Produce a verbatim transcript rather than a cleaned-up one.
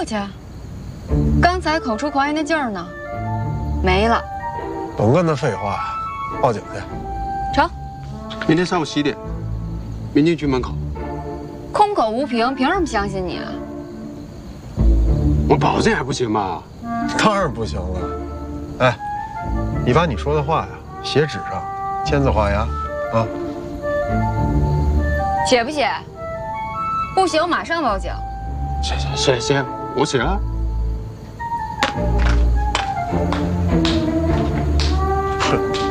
去？刚才口出狂言的劲儿呢，没了。 甭跟他废话，报警去。 成。 明天上午十一点，民政局门口。 空口无凭，凭什么相信你啊？ 我保证还不行吗？ 当然不行了。哎，你把你说的话呀写纸上，签字画押，啊。 写不写？不写我马上报警。 写写写写，我写啊。 哼。